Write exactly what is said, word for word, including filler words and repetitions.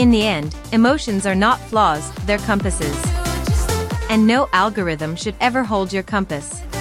In the end, emotions are not flaws, they're compasses. And no algorithm should ever hold your compass.